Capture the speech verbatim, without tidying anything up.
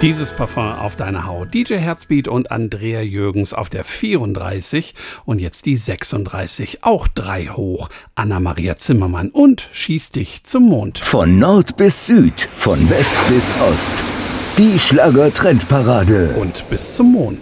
Dieses Parfum auf deiner Haut. D J Herzbeat und Andrea Jürgens auf der vierunddreißig und jetzt die sechsunddreißig, auch drei hoch. Anna-Maria Zimmermann und Schieß dich zum Mond. Von Nord bis Süd, von West bis Ost. Die Schlager-Trendparade. Und bis zum Mond.